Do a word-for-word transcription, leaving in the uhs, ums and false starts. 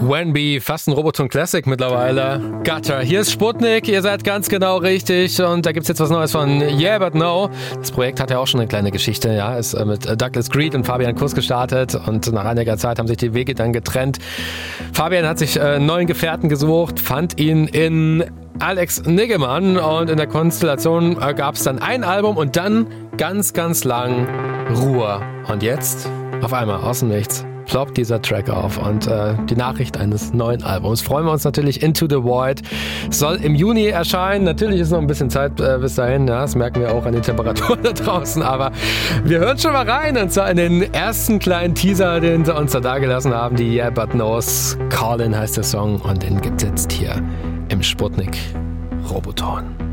Wemby, fast ein Roboton Classic mittlerweile. Gutter, hier ist Sputnik, ihr seid ganz genau richtig und da gibt's jetzt was Neues von Yeah But No. Das Projekt hat ja auch schon eine kleine Geschichte, ja, ist mit Douglas Creed und Fabian Kuss gestartet und nach einiger Zeit haben sich die Wege dann getrennt. Fabian hat sich einen neuen Gefährten gesucht, fand ihn in Alex Niggemann und in der Konstellation gab's dann ein Album und dann ganz, ganz lang Ruhe. Und jetzt, auf einmal, aus dem Nichts, ploppt dieser Track auf und äh, die Nachricht eines neuen Albums. Freuen wir uns natürlich. Into the Void soll im Juni erscheinen. Natürlich ist noch ein bisschen Zeit äh, bis dahin. Ja, das merken wir auch an den Temperaturen da draußen. Aber wir hören schon mal rein und zwar in den ersten kleinen Teaser, den sie uns da dagelassen haben. Die Yeah But No's. Call In heißt der Song und den gibt's jetzt hier im Sputnik Roboton.